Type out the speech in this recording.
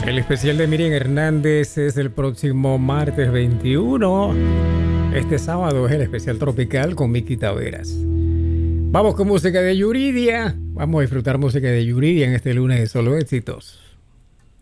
El especial de Miriam Hernández es el próximo martes 21. Este sábado es el especial tropical con Miki Taveras. Vamos con música de Yuridia. Vamos a disfrutar música de Yuridia en este lunes de Solo Éxitos.